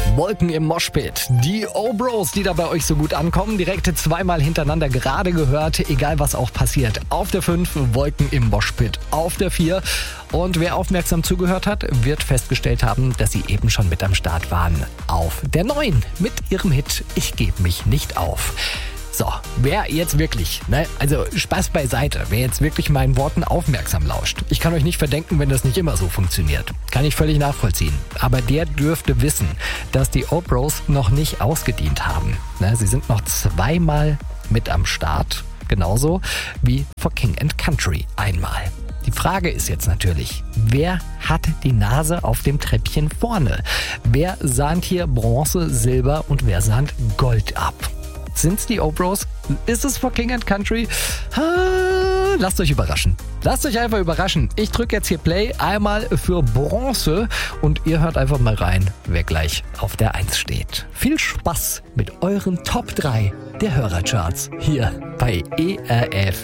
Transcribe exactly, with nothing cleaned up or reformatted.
Wolken im Moshpit. Die O-Bros, die da bei euch so gut ankommen, direkt zweimal hintereinander gerade gehört, egal was auch passiert. Auf der fünf Wolken im Moshpit, auf der vier. Und wer aufmerksam zugehört hat, wird festgestellt haben, dass sie eben schon mit am Start waren. Auf der neun mit ihrem Hit Ich geb mich nicht auf. So, wer jetzt wirklich, ne, also Spaß beiseite, wer jetzt wirklich meinen Worten aufmerksam lauscht. Ich kann euch nicht verdenken, wenn das nicht immer so funktioniert. Kann ich völlig nachvollziehen. Aber der dürfte wissen, dass die O-Bros noch nicht ausgedient haben. Ne, sie sind noch zweimal mit am Start. Genauso wie For King and Country einmal. Die Frage ist jetzt natürlich, wer hat die Nase auf dem Treppchen vorne? Wer sahnt hier Bronze, Silber und wer sahnt Gold ab? Sind's die O-Bros? Ist es For King and Country? Ha, lasst euch überraschen. Lasst euch einfach überraschen. Ich drücke jetzt hier Play einmal für Bronze und ihr hört einfach mal rein, wer gleich auf der eins steht. Viel Spaß mit euren Top drei der Hörercharts hier bei E R F